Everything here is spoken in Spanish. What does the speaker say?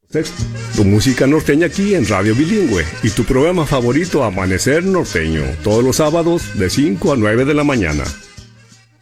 Tu música norteña aquí en Radio Bilingüe y tu programa favorito Amanecer Norteño, todos los sábados de 5 a 9 de la mañana.